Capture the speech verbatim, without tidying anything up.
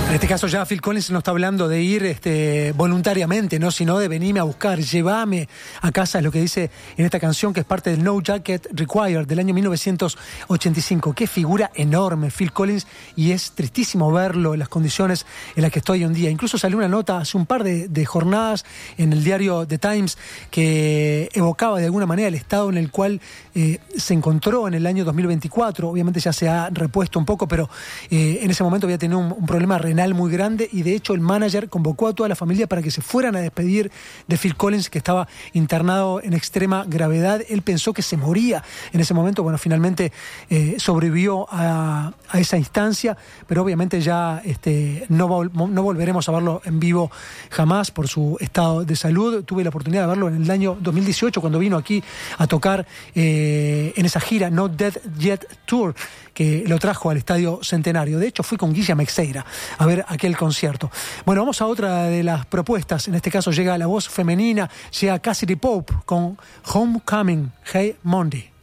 En este caso ya Phil Collins no está hablando de ir este, voluntariamente, ¿no? Sino de venirme a buscar, llévame a casa, es lo que dice en esta canción, que es parte del No Jacket Required del año mil novecientos ochenta y cinco. Qué figura enorme Phil Collins, y es tristísimo verlo en las condiciones en las que estoy hoy en día. Incluso salió una nota hace un par de, de jornadas en el diario The Times que evocaba de alguna manera el estado en el cual eh, se encontró en el año dos mil veinticuatro. Obviamente ya se ha repuesto un poco, pero eh, en ese momento había tenido un, un problema renal muy grande, y de hecho el manager convocó a toda la familia para que se fueran a despedir de Phil Collins, que estaba internado en extrema gravedad. Él pensó que se moría en ese momento. Bueno, finalmente eh, sobrevivió a, a esa instancia, pero obviamente ya este, no, vol- no volveremos a verlo en vivo jamás por su estado de salud. Tuve la oportunidad de verlo en el año dos mil dieciocho cuando vino aquí a tocar eh, en esa gira Not Dead Yet Tour, que lo trajo al Estadio Centenario. De hecho, fui con Guilla Meixeira a ver aquel concierto. Bueno, vamos a otra de las propuestas. En este caso llega la voz femenina, llega Cassidy Pope con Homecoming, Hey Monday.